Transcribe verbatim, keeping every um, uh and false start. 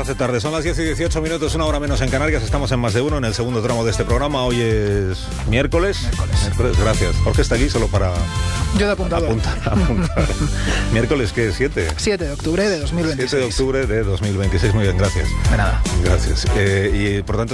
hace tarde, son las diez y dieciocho minutos, una hora menos en Canarias. Estamos en Más de Uno, en el segundo tramo de este programa. Hoy es miércoles. Miércoles. Miércoles, gracias. Jorge está aquí solo para Yo de apuntador. apuntar. apuntar. Miércoles, ¿qué? ¿siete? siete de octubre de dos mil veintiséis. siete de octubre de dos mil veintiséis. Muy bien, gracias. De nada. Gracias. Eh, y por tanto